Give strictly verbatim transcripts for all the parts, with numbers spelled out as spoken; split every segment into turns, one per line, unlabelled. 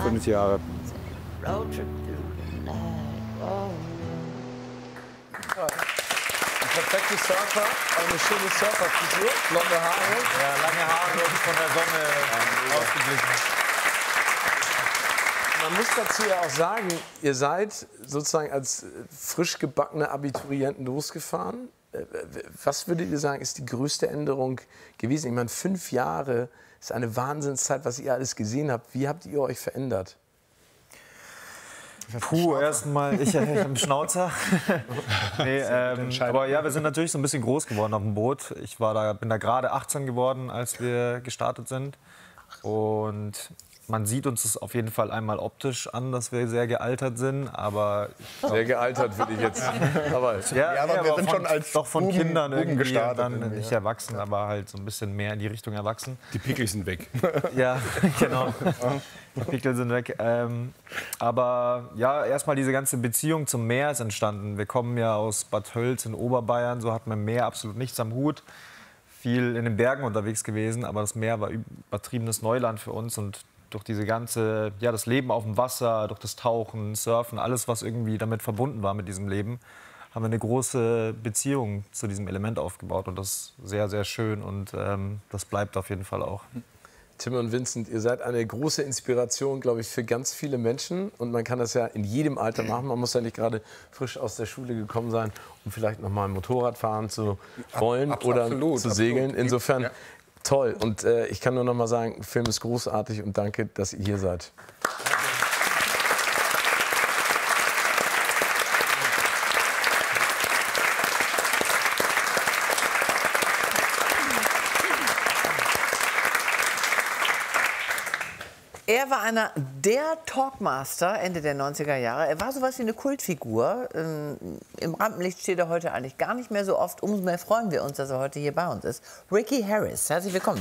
fünf Jahre.
Ein perfekter Surfer, eine schöne Surferfrisur, blonde Haare.
Ja, lange Haare und von der Sonne ausgeglichen.
Man muss dazu ja auch sagen, ihr seid sozusagen als frisch gebackene Abiturienten losgefahren. Was würdet ihr sagen, ist die größte Änderung gewesen? Ich meine, fünf Jahre ist eine Wahnsinnszeit, was ihr alles gesehen habt. Wie habt ihr euch verändert?
Puh, erstmal ich äh, im Schnauzer. nee, ähm, aber ja, wir sind natürlich so ein bisschen groß geworden auf dem Boot. Ich war da, bin da gerade achtzehn geworden, als wir gestartet sind. Und man sieht uns das auf jeden Fall einmal optisch an, dass wir sehr gealtert sind, aber...
Sehr gealtert würde ich jetzt... Aber,
ja,
ja, aber
ja,
wir
aber
sind
von,
schon als
doch von
Buben,
Kindern
Buben
irgendwie
gestartet.
dann
Irgendwie,
nicht
ja.
erwachsen, aber halt so ein bisschen mehr in die Richtung erwachsen.
Die Pickel sind weg.
Ja, genau. Die Pickel sind weg. Ähm, aber ja, erstmal diese ganze Beziehung zum Meer ist entstanden. Wir kommen ja aus Bad Hölz in Oberbayern, so hat man Meer absolut nichts am Hut. Viel in den Bergen unterwegs gewesen, aber das Meer war übertriebenes Neuland für uns und durch diese ganze, ja, das Leben auf dem Wasser, durch das Tauchen, Surfen, alles, was irgendwie damit verbunden war mit diesem Leben, haben wir eine große Beziehung zu diesem Element aufgebaut und das ist sehr, sehr schön und ähm, das bleibt auf jeden Fall auch.
Tim und Vincent, ihr seid eine große Inspiration, glaube ich, für ganz viele Menschen. Und man kann das ja in jedem Alter machen. Man muss ja nicht gerade frisch aus der Schule gekommen sein, um vielleicht noch mal ein Motorrad fahren zu wollen
Ab,
oder
absolut,
zu segeln.
absolut.
Insofern
Ja.
toll. Und äh, ich kann nur noch mal sagen, der Film ist großartig und danke, dass ihr hier seid.
Er war einer der Talkmaster Ende der neunziger Jahre. Er war sowas wie eine Kultfigur. Ähm, Im Rampenlicht steht er heute eigentlich gar nicht mehr so oft. Umso mehr freuen wir uns, dass er heute hier bei uns ist. Ricky Harris, herzlich willkommen.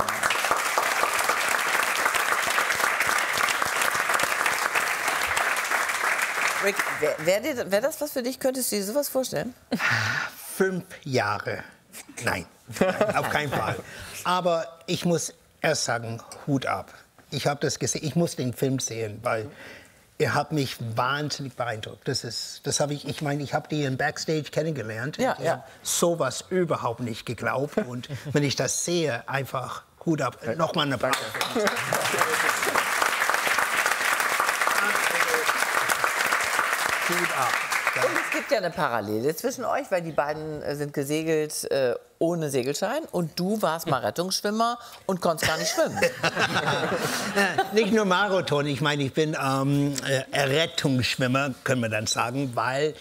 Rick, wäre wär wär das was für dich? Könntest du dir sowas vorstellen?
Fünf Jahre. Nein, auf keinen Fall. Aber ich muss erst sagen, Hut ab. Ich habe das gesehen, ich muss den Film sehen, weil er hat mich wahnsinnig beeindruckt. Das ist, das habe ich, ich meine, ich habe die in Backstage kennengelernt.
Ja,
ich
ja.
habe sowas überhaupt nicht geglaubt. Und wenn ich das sehe, einfach Hut ab. Nochmal eine Danke. Hut ab.
Und es gibt ja eine Parallele zwischen euch, weil die beiden äh, sind gesegelt äh, ohne Segelschein und du warst mal Rettungsschwimmer und konntest gar nicht schwimmen.
Nicht nur Marathon, ich meine, ich bin ähm, äh, Rettungsschwimmer, können wir dann sagen, weil